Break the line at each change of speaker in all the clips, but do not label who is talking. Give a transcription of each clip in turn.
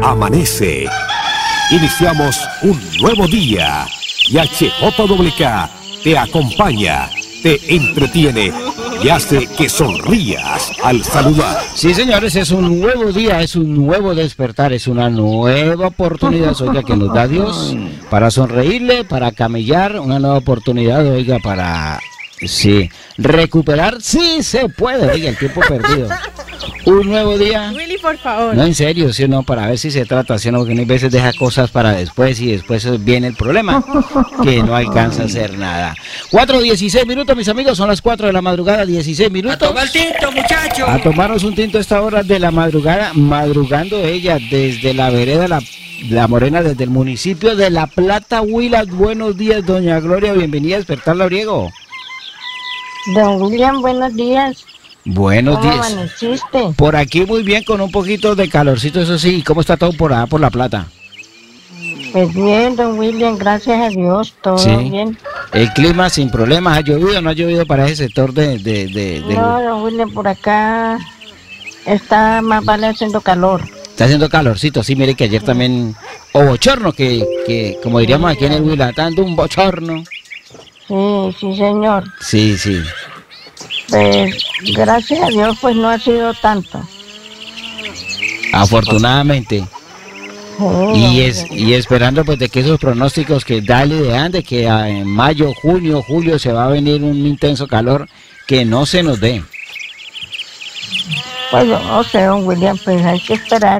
amanece. Iniciamos un nuevo día y HJWK te acompaña, te entretiene y hace que sonrías al saludar.
Sí, señores, es un nuevo día, es un nuevo despertar, es una nueva oportunidad, oiga, que nos da Dios para sonreírle, para camellar, una nueva oportunidad, oiga, para... Sí, recuperar, sí se puede, oiga, el tiempo perdido. Un nuevo día.
Willy, por favor.
No, en serio, sí o no, para ver si se trata, si no, porque a veces deja cosas para después y después viene el problema, que no alcanza a hacer nada. 4:16 minutos, mis amigos, son las 4 de la madrugada, 16 minutos.
A tomar tinto, muchachos.
A tomarnos un tinto a esta hora de la madrugada, madrugando ella desde la vereda La Morena, desde el municipio de La Plata, Huila. Buenos días, doña Gloria, bienvenida a Despertar Labriego.
Don William, buenos días.
Buenos días.
¿Cómo amaneciste?
Por aquí muy bien, con un poquito de calorcito, eso sí. ¿Cómo está todo por allá, por La Plata?
Pues bien, don William, gracias a Dios, todo
Sí.
bien.
El clima sin problemas, ¿ha llovido o no ha llovido para ese sector de...
No, don William, por acá está más vale haciendo calor.
Está haciendo calorcito, sí, mire que ayer también... O bochorno, que como diríamos aquí en el Huila, está dando un bochorno.
Sí, sí, señor.
Sí, sí.
Pues gracias a Dios, pues no ha sido tanto.
Afortunadamente.
Sí,
Y esperando pues de que esos pronósticos que dale de antes, que en mayo, junio, julio se va a venir un intenso calor, que no se nos dé.
pues yo no sé, don William, pues hay que esperar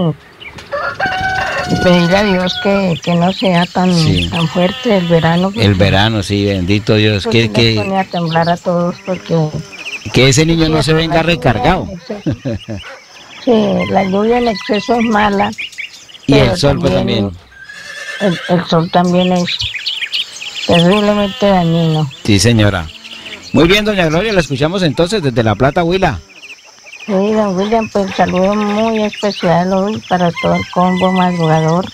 y pedirle a Dios que no sea tan,
Sí.
tan fuerte el verano.
El verano, sí, bendito Dios,
Pues nos pone a temblar a todos porque...
que ese niño no se venga recargado.
Sí, la lluvia en exceso es mala.
Y
pero
el sol pues también.
El sol también es terriblemente dañino.
Sí, señora. Muy bien, doña Gloria, la escuchamos entonces desde La Plata, Huila.
Sí, don William, pues saludo muy especial hoy para todo el combo madrugador.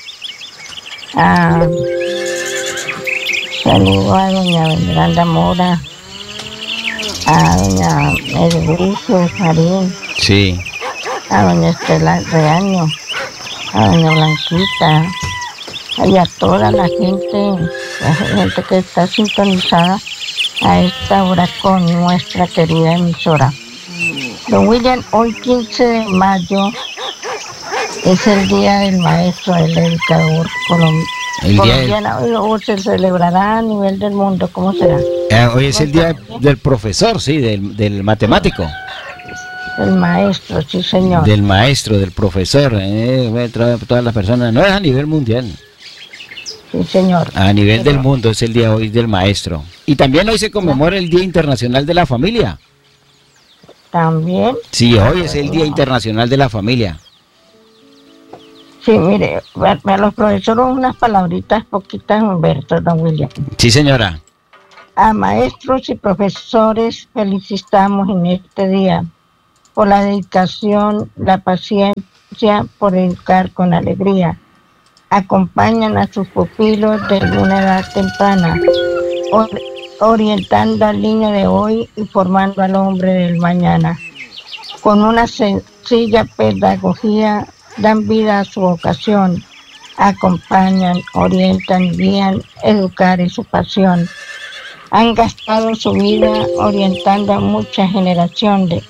Saludo a doña Miranda Mora, a doña Edwicio Marín,
Sí.
a doña Estela Reaño, a doña Blanquita, y a toda la gente que está sintonizada a esta hora con nuestra querida emisora. Don William, hoy 15 de mayo es el Día del Maestro, del Educador colombiano. ¿O se celebrará a nivel del mundo? ¿Cómo será?
Hoy es el día del profesor, sí, del matemático.
El maestro, sí señor.
Del maestro, del profesor, todas las personas, no es a nivel mundial.
Sí señor.
A nivel del mundo es el día hoy del maestro. Y también hoy se conmemora el Día Internacional de la Familia.
También.
Sí, hoy es el Día Internacional de la Familia.
Sí, mire, a los profesores unas palabritas poquitas, Humberto, don William.
Sí, señora.
A maestros y profesores felicitamos en este día por la dedicación, la paciencia, por educar con alegría. Acompañan a sus pupilos desde una edad temprana, orientando al niño de hoy y formando al hombre del mañana. Con una sencilla pedagogía dan vida a su vocación, acompañan, orientan, guían, educar es su pasión. Han gastado su vida orientando a muchas generaciones,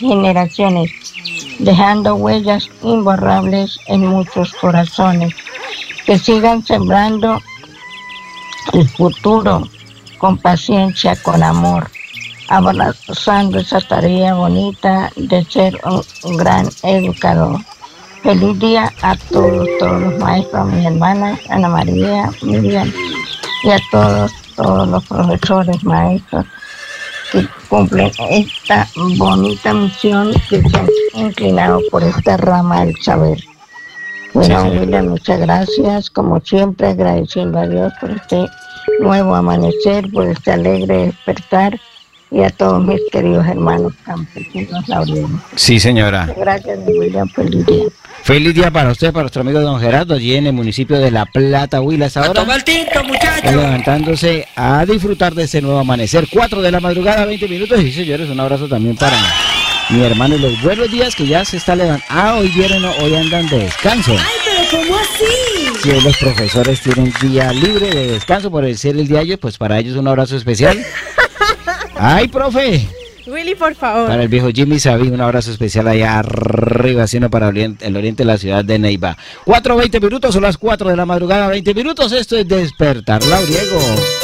dejando huellas imborrables en muchos corazones. Que sigan sembrando el futuro con paciencia, con amor, abrazando esa tarea bonita de ser un gran educador. Feliz día a todos los maestros, a mis hermanas, Ana María, Miriam, y a todos los profesores, maestros, que cumplen esta bonita misión, que se han inclinado por esta rama del saber. Bueno, William, muchas gracias, como siempre agradeciendo a Dios por este nuevo amanecer, por este alegre despertar, y a todos mis queridos hermanos campesinos labriegos.
Sí, señora.
Gracias, William, feliz día.
Feliz día para usted, para nuestro amigo don Gerardo, allí en el municipio de La Plata, Huila, esa hora.
A tomar tinto, muchachos.
Levantándose a disfrutar de ese nuevo amanecer. 4 de la madrugada, 20 minutos. Y señores, un abrazo también para mi hermano y los buenos días que ya se está levantando. Hoy andan de descanso.
Ay, pero ¿Cómo así?
Si hoy los profesores tienen día libre de descanso por ser el día de ellos, pues para ellos un abrazo especial. ¡Ay, profe!
Willy, por favor.
Para el viejo Jimmy Sabí, un abrazo especial allá arriba, haciendo para el oriente de la ciudad de Neiva. 4:20 minutos, son las 4 de la madrugada, 20 minutos. Esto es Despertar Lauriego.